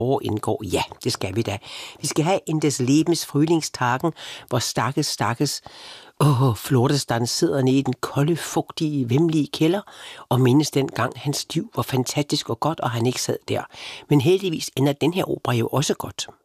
indgår. Ja, det skal vi da. Vi skal have in des Lebens Frühlingstagen, hvor stakkes Flortestan sidder nede i den kolde, fugtige, vemmelige kælder og mindes den gang, hans liv var fantastisk og godt, og han ikke sad der. Men heldigvis ender den her opera jo også godt.